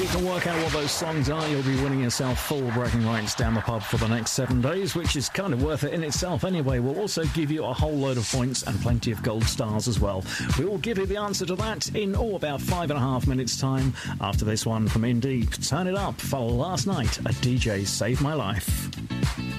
you can work out what those songs are, you'll be winning yourself full bragging rights down the pub for the next 7 days, which is kind of worth it in itself anyway. We'll also give you a whole load of points and plenty of gold stars as well. We will give you the answer to that in about 5.5 minutes' time after this one from Indeed. Turn it up for Last Night, a DJ Saved My Life.